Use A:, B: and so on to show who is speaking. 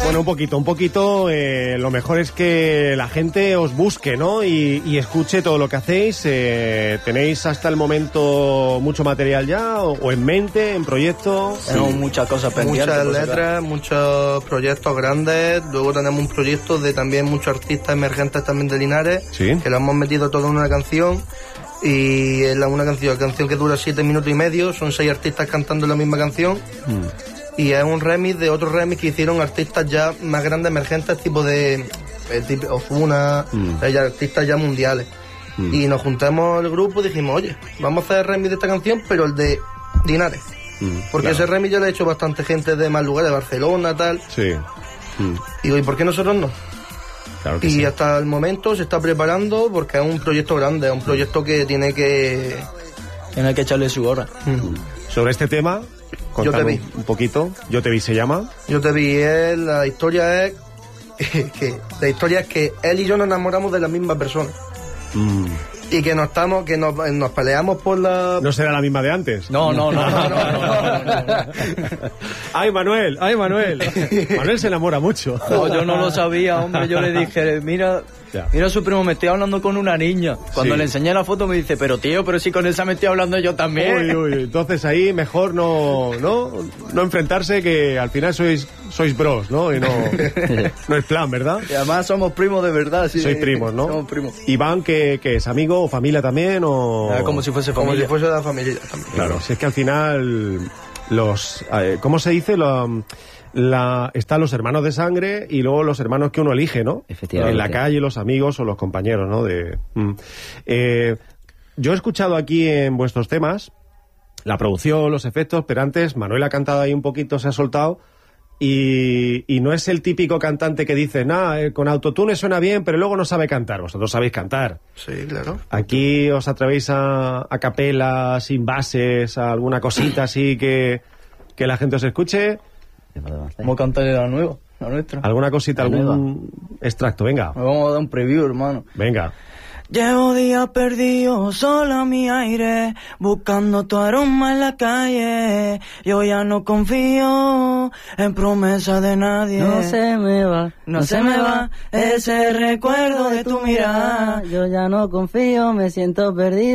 A: Bueno, un poquito, lo mejor es que la gente os busque, ¿no? Y escuche todo lo que hacéis. ¿Tenéis hasta el momento mucho material ya? ¿O en mente, en proyecto?
B: Tenemos muchas cosas pendientes.
C: Muchas letras, muchos proyectos grandes. Luego tenemos un proyecto de también muchos artistas emergentes también de Linares.
A: Sí.
C: Que lo hemos metido todo en una canción. Y es una canción que dura 7 minutos y medio. Son 6 artistas cantando la misma canción. Y es un remix de otro remix que hicieron artistas ya más grandes, emergentes, tipo Ozuna, artistas ya mundiales. Y nos juntamos el grupo y dijimos, oye, vamos a hacer el remix de esta canción, pero el de Linares. Porque ese remix ya lo ha hecho bastante gente de más lugares, de Barcelona, tal.
A: Sí.
C: Y digo, ¿y por qué nosotros no?
A: Claro que
C: y
A: sí.
C: hasta el momento se está preparando porque es un proyecto grande, es un proyecto que tiene que
B: echarle su hora.
A: Sobre este tema,
C: Yo te vi.
A: un poquito. Yo te vi, se llama.
C: Yo te vi, la historia es que él y yo nos enamoramos de la misma persona. Y que nos peleamos por la...
A: ¿No será la misma de antes?
B: No.
A: ¡Ay, Manuel! Manuel se enamora mucho.
B: No, yo no lo sabía, hombre. Yo le dije, mira su primo, me estoy hablando con una niña. Cuando le enseñé la foto me dice, pero si con esa me estoy hablando yo también.
A: Uy, entonces ahí mejor no enfrentarse, que al final sois bros, ¿no? Y no es plan, ¿verdad?
B: Y además somos primos de verdad. Sí,
A: sois primos, ¿no?
B: Somos primos.
A: Iván, que es amigo o familia también, o...
B: Como si fuese familia.
C: Como si fuese de la familia también.
A: Claro, si es que al final ¿cómo se dice? Están los hermanos de sangre y luego los hermanos que uno elige, ¿no?
D: Efectivamente.
A: En la calle, los amigos o los compañeros, ¿no? Yo he escuchado aquí en vuestros temas la producción, los efectos, pero antes Manuel ha cantado ahí un poquito, se ha soltado, y no es el típico cantante que dice, con autotune suena bien, pero luego no sabe cantar. Vosotros sabéis cantar.
C: Sí, claro.
A: Aquí os atrevéis a capela, sin bases, a alguna cosita así que la gente os escuche.
B: Vamos a cantarle la nuestra.
A: ¿Alguna cosita, algún extracto? Venga.
B: Nos vamos a dar un preview, hermano.
A: Venga.
B: Llevo días perdido, sola mi aire, buscando tu aroma en la calle. Yo ya no confío en promesa de nadie.
D: No se me va
B: ese recuerdo de tu mirada.
D: Yo ya no confío, me siento perdido.